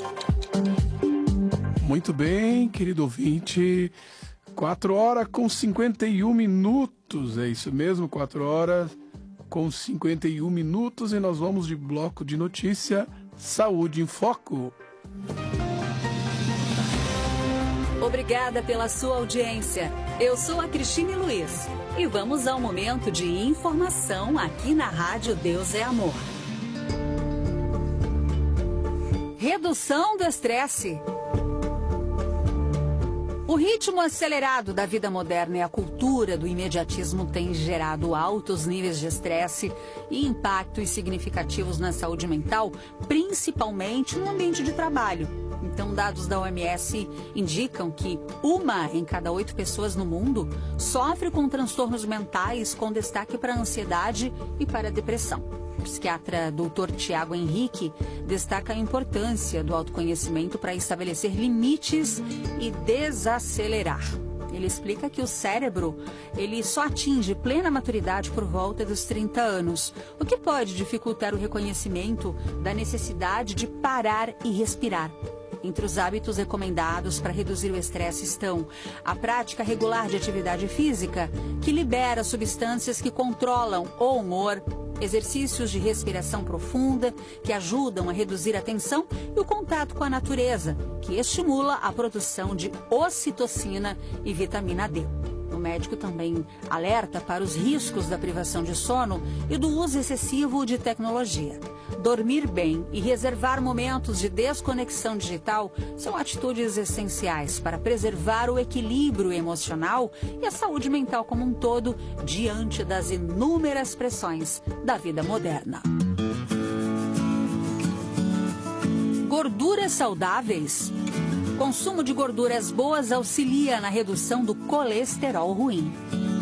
Muito bem, querido ouvinte, 4 horas com 51 minutos, é isso mesmo, 4 horas com 51 minutos e nós vamos de bloco de notícia Saúde em Foco. Obrigada pela sua audiência. Eu sou a Cristine Luiz e vamos ao momento de informação aqui na Rádio Deus é Amor. Redução do estresse. O ritmo acelerado da vida moderna e a cultura do imediatismo têm gerado altos níveis de estresse e impactos significativos na saúde mental, principalmente no ambiente de trabalho. Então, dados da OMS indicam que 1 em cada 8 pessoas no mundo sofre com transtornos mentais, com destaque para a ansiedade e para a depressão. O psiquiatra Dr. Tiago Henrique destaca a importância do autoconhecimento para estabelecer limites e desacelerar. Ele explica que o cérebro ele só atinge plena maturidade por volta dos 30 anos, o que pode dificultar o reconhecimento da necessidade de parar e respirar. Entre os hábitos recomendados para reduzir o estresse estão a prática regular de atividade física, que libera substâncias que controlam o humor, exercícios de respiração profunda, que ajudam a reduzir a tensão, e o contato com a natureza, que estimula a produção de ocitocina e vitamina D. O médico também alerta para os riscos da privação de sono e do uso excessivo de tecnologia. Dormir bem e reservar momentos de desconexão digital são atitudes essenciais para preservar o equilíbrio emocional e a saúde mental como um todo diante das inúmeras pressões da vida moderna. Gorduras saudáveis. Consumo de gorduras boas auxilia na redução do colesterol ruim.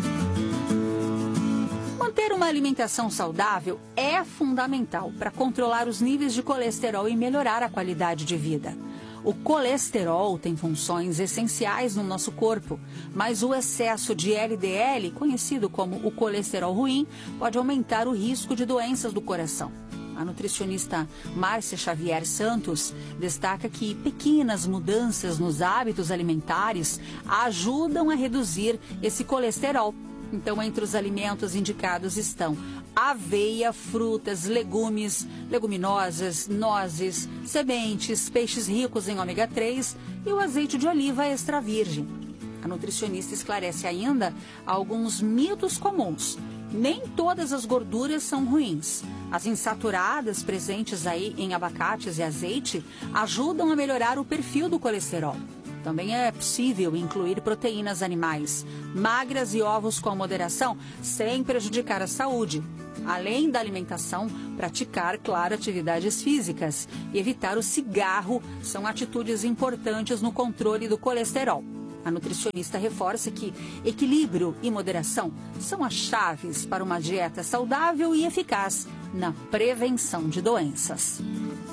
Manter uma alimentação saudável é fundamental para controlar os níveis de colesterol e melhorar a qualidade de vida. O colesterol tem funções essenciais no nosso corpo, mas o excesso de LDL, conhecido como o colesterol ruim, pode aumentar o risco de doenças do coração. A nutricionista Márcia Xavier Santos destaca que pequenas mudanças nos hábitos alimentares ajudam a reduzir esse colesterol. Então, entre os alimentos indicados estão aveia, frutas, legumes, leguminosas, nozes, sementes, peixes ricos em ômega 3 e o azeite de oliva extra virgem. A nutricionista esclarece ainda alguns mitos comuns. Nem todas as gorduras são ruins. As insaturadas presentes aí em abacates e azeite ajudam a melhorar o perfil do colesterol. Também é possível incluir proteínas animais, magras e ovos com moderação, sem prejudicar a saúde. Além da alimentação, praticar, claro, atividades físicas e evitar o cigarro são atitudes importantes no controle do colesterol. A nutricionista reforça que equilíbrio e moderação são as chaves para uma dieta saudável e eficaz na prevenção de doenças.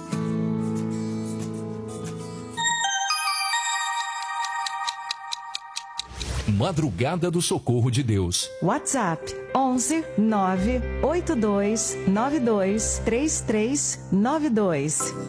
Madrugada do Socorro de Deus. WhatsApp 11 982 92 3392.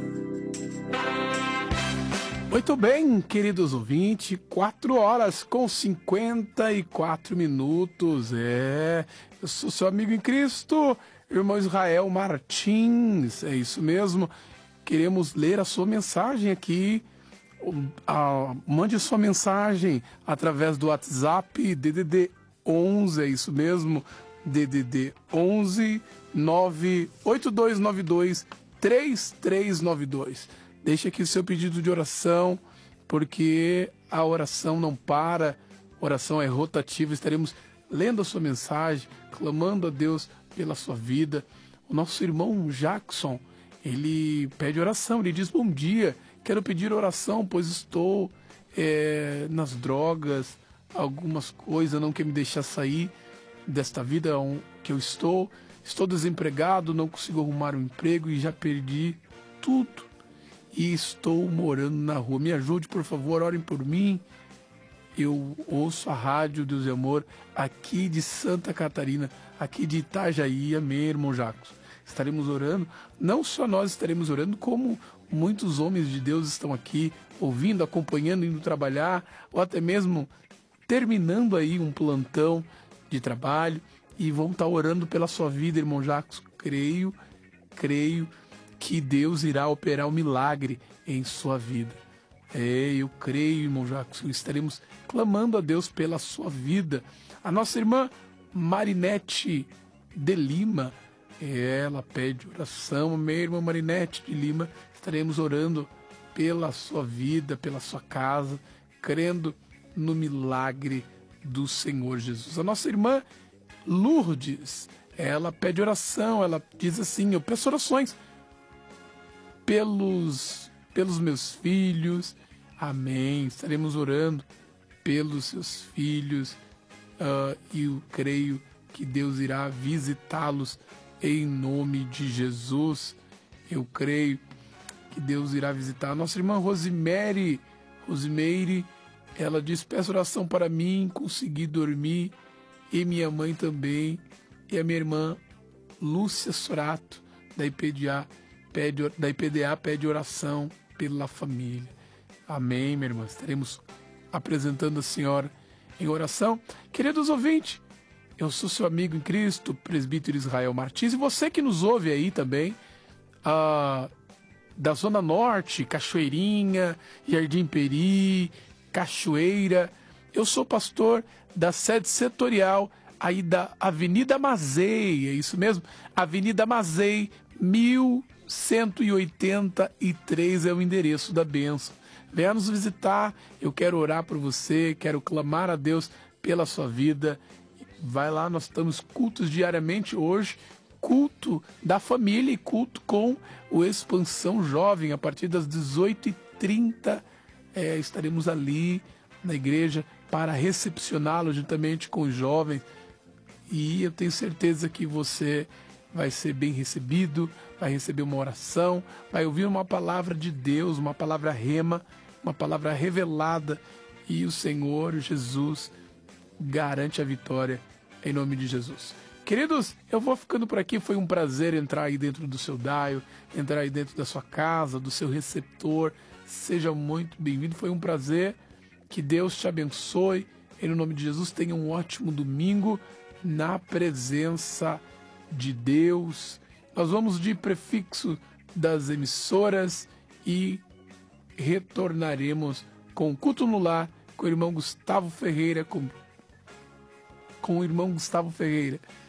Muito bem, queridos ouvintes, 4 horas com 54 minutos. Eu sou seu amigo em Cristo, irmão Israel Martins, é isso mesmo. Queremos ler a sua mensagem aqui. Mande sua mensagem através do WhatsApp DDD 11, é isso mesmo, DDD 11 98292 3392. Deixe aqui o seu pedido de oração, porque a oração não para, a oração é rotativa. Estaremos lendo a sua mensagem, clamando a Deus pela sua vida. O nosso irmão Jackson, ele pede oração, ele diz: bom dia, quero pedir oração, pois estou nas drogas, algumas coisas não querem me deixar sair desta vida que eu estou desempregado, não consigo arrumar um emprego e já perdi tudo. E estou morando na rua. Me ajude, por favor, orem por mim. Eu ouço a rádio Deus e Amor aqui de Santa Catarina, aqui de Itajaí, meu irmão Jacos. estaremos orando. Não só nós estaremos orando, como muitos homens de Deus estão aqui ouvindo, acompanhando, indo trabalhar, ou até mesmo terminando aí um plantão de trabalho e vão estar orando pela sua vida, irmão Jacos. Creio que Deus irá operar um milagre em sua vida. Eu creio, irmão Jacos, estaremos clamando a Deus pela sua vida. A nossa irmã Marinete de Lima, ela pede oração. Minha irmã Marinete de Lima, estaremos orando pela sua vida, pela sua casa, crendo no milagre do Senhor Jesus. A nossa irmã Lourdes, ela pede oração, ela diz assim: eu peço orações pelos meus filhos. Amém. Estaremos orando pelos seus filhos e eu creio que Deus irá visitá-los em nome de Jesus. Eu creio que Deus irá visitar. A nossa irmã Rosimeire, ela diz: peço oração para mim conseguir dormir, e minha mãe também, e a minha irmã Lúcia Sorato, da IPDA, pede oração pela família. Amém, minha irmã. Estaremos apresentando a senhora em oração. Queridos ouvintes, eu sou seu amigo em Cristo, presbítero Israel Martins, e você que nos ouve aí também, da Zona Norte, Cachoeirinha, Jardim Peri, Cachoeira. Eu sou pastor da sede setorial aí da Avenida Mazei, é isso mesmo? Avenida Mazei, 1183 é o endereço da bênção. Venha nos visitar, eu quero orar por você, quero clamar a Deus pela sua vida. Vai lá, nós estamos cultos diariamente hoje, culto da família e culto com o Expansão Jovem, a partir das 18h30, estaremos ali na igreja para recepcioná-lo juntamente com os jovens, e eu tenho certeza que você vai ser bem recebido, vai receber uma oração, vai ouvir uma palavra de Deus, uma palavra rema, uma palavra revelada, e o Senhor Jesus garante a vitória em nome de Jesus. Queridos, eu vou ficando por aqui. Foi um prazer entrar aí dentro do seu dial, entrar aí dentro da sua casa, do seu receptor. Seja muito bem-vindo, foi um prazer. Que Deus te abençoe. Em nome de Jesus, tenha um ótimo domingo na presença de Deus. Nós vamos de prefixo das emissoras e retornaremos com o culto no lar com o irmão Gustavo Ferreira, com o irmão Gustavo Ferreira.